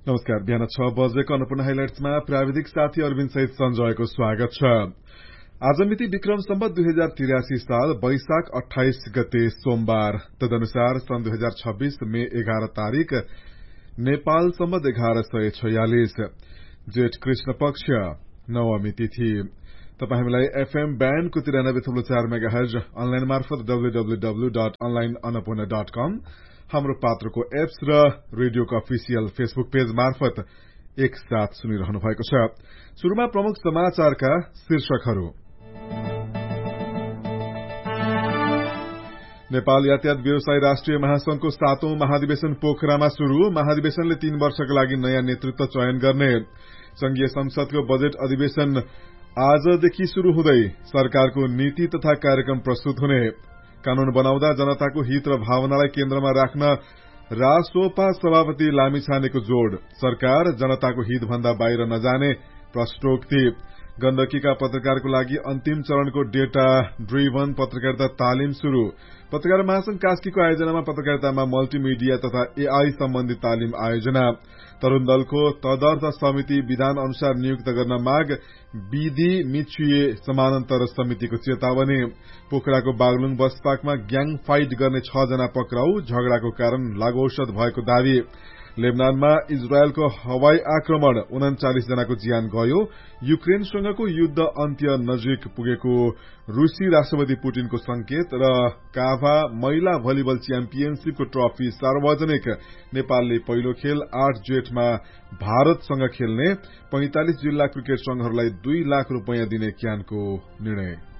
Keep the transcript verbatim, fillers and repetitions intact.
नमस्कार। बिहान छ बजेको अन्नपूर्ण हाइलाइट्समा प्राविधिक साथी अरविन्द सहित सञ्जयको स्वागत छ। आज मिति विक्रम सम्वत दुई हजार तिरासी साल वैशाख अठाइस गते सोमबार, तदनुसार सन् दुई हजार छब्बीस मे एघार तारिक नेपाल सम्वत एघार सय छयालिस जेठ कृष्ण पक्ष नवमी तिथि। तपाई हामीलाई एफएम ब्यान्डको तिरानब्बे थुप्रो चार मेगाहर्ज, अनलाइन मार्फत W W W dot online Annapurna dot कम, हाम्रो पात्रको एप्स र रेडियोको अफिसियल फेसबुक पेज मार्फत एक साथ सुनिरहनु भएको छ। शुरूमा प्रमुख समाचारका शीर्षकहरू। नेपाल यातायात व्यवसाय राष्ट्रिय महासंघको सातौं महाधिवेशन पोखरामा शुरू। महाधिवेशनले तीन वर्षका लागि नयाँ नेतृत्व चयन गर्ने। संघीय संसदको बजेट अधिवेशन आजदेखि शुरू हुँदै सरकारको नीति तथा कार्यक्रम प्रस्तुत हुने। कानून बनाउँदा जनताको हित र भावनालाई केन्द्रमा राख्न रासोपा सभापति लामिछानेको जोड़। सरकार जनताको हित भन्दा बाहिर नजाने प्रष्टोक्ति। गण्डकीका पत्रकारको लागि अन्तिम चरणको डेटा ड्रिभन पत्रकारिता तालिम शुरू। पत्रकार महासंघ कास्कीको आयोजनामा पत्रकारितामा मल्टिमिडिया तथा एआई सम्बन्धी तालिम आयोजना। तरूण दलको तदर्थ समिति विधान अनुसार नियुक्त गर्न माग। विधि मिचिए समानान्तर समितिको चेतावनी। पोखराको बागलुङ बस पार्कमा ग्याङ फाइट गर्ने छ जना पक्राउ। झगड़ाको कारण लागौषध भएको दावी। लेबनानमा इजरायलको हवाई आक्रमण उन्चालिस जनाको ज्यान गयो। युक्रेनसँगको युद्ध अन्त्य नजिक पुगेको रूसी राष्ट्रपति पुटिनको संकेत र काभा महिला भलिबल च्याम्पियनशीपको ट्रफी सार्वजनिक। नेपालले पहिलो खेल आठ जेठमा भारतसँग खेल्ने। पैंतालिस जिल्ला क्रिकेट संघहरूलाई दुई लाख रूपियाँ दिने क्यानको निर्णय।